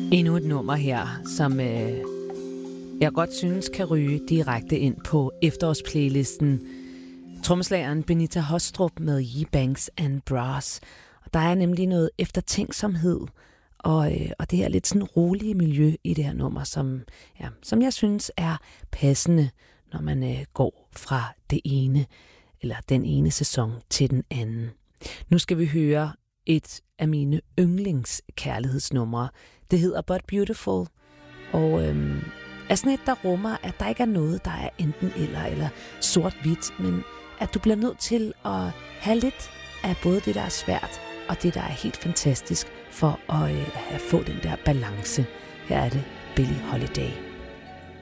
Endnu et nummer her, som jeg godt synes kan ryge direkte ind på efterårsplaylisten. Trommeslageren Benita Hostrup med Ye Banks and Brass. Og der er nemlig noget eftertænksomhed og det her lidt sådan rolige miljø i det her nummer, som jeg synes er passende, når man går fra det ene eller den ene sæson til den anden. Nu skal vi høre et af mine yndlingskærlighedsnumre. Det hedder But Beautiful, og er sådan et, der rummer, at der ikke er noget, der er enten eller sort-hvidt, men at du bliver nødt til at have lidt af både det, der er svært, og det, der er helt fantastisk, for at få den der balance. Her er det Billie Holiday.